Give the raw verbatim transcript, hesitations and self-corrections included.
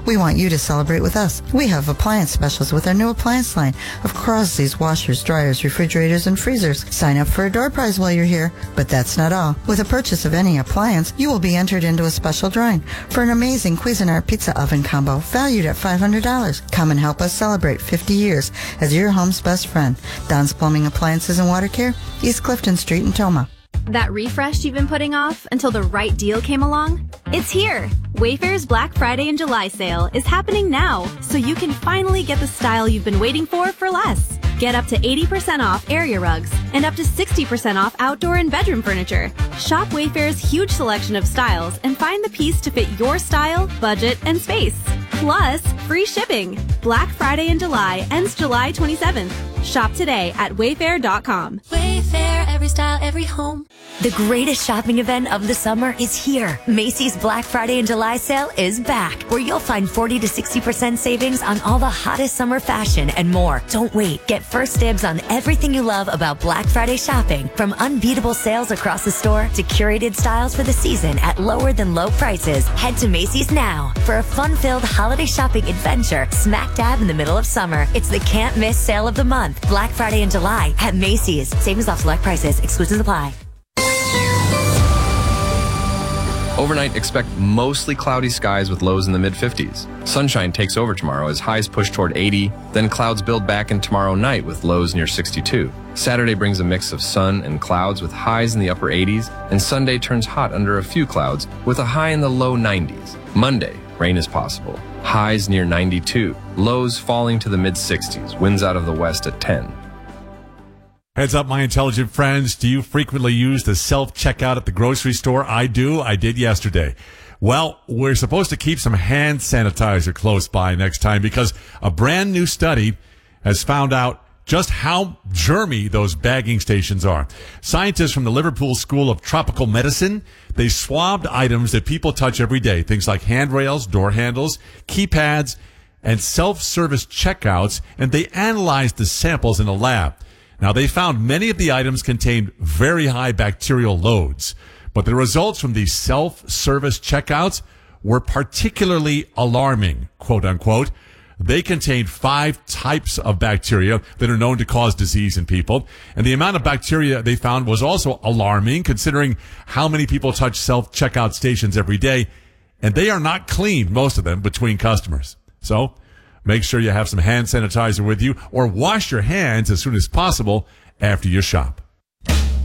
We want you to celebrate with us. We have appliance specials with our new appliance line of Crosley's washers, dryers, refrigerators, and freezers. Sign up for a door prize while you're here. But that's not all. With a purchase of any appliance, you will be entered into a special drawing for an amazing Cuisinart pizza oven combo valued at five hundred dollars. Come and help us celebrate fifty years as your home's best friend. Don's Plumbing Appliances and Water Care, East Clifton Street in Toma. That refresh you've been putting off until the right deal came along? It's here! Wayfair's Black Friday and July sale is happening now, so you can finally get the style you've been waiting for for less. Get up to eighty percent off area rugs and up to sixty percent off outdoor and bedroom furniture. Shop Wayfair's huge selection of styles and find the piece to fit your style, budget, and space. Plus, free shipping. Black Friday in July ends July twenty-seventh. Shop today at wayfair dot com. Wayfair, every style, every home. The greatest shopping event of the summer is here. Macy's Black Friday and July sale is back, where you'll find forty to sixty percent savings on all the hottest summer fashion and more. Don't wait. Get first dibs on everything you love about Black Friday shopping, from unbeatable sales across the store to curated styles for the season at lower than low prices. Head to Macy's now for a fun-filled holiday shopping adventure smack dab in the middle of summer. It's the can't miss sale of the month. Black Friday in July at Macy's. Savings off select prices. Exclusions apply. Overnight, expect mostly cloudy skies with lows in the mid fifties. Sunshine takes over tomorrow as highs push toward eighty, then clouds build back in tomorrow night with lows near sixty-two. Saturday brings a mix of sun and clouds with highs in the upper eighties, and Sunday turns hot under a few clouds with a high in the low nineties. Monday, rain is possible. Highs near ninety-two, lows falling to the mid sixties, winds out of the west at ten. Heads up, my intelligent friends. Do you frequently use the self-checkout at the grocery store? I do. I did yesterday. Well, we're supposed to keep some hand sanitizer close by next time because a brand new study has found out just how germy those bagging stations are. Scientists from the Liverpool School of Tropical Medicine, they swabbed items that people touch every day, things like handrails, door handles, keypads, and self-service checkouts, and they analyzed the samples in a lab. Now, they found many of the items contained very high bacterial loads, but the results from these self-service checkouts were particularly alarming, quote unquote. They contained five types of bacteria that are known to cause disease in people, and the amount of bacteria they found was also alarming considering how many people touch self-checkout stations every day, and they are not cleaned, most of them, between customers. So, make sure you have some hand sanitizer with you or wash your hands as soon as possible after you shop.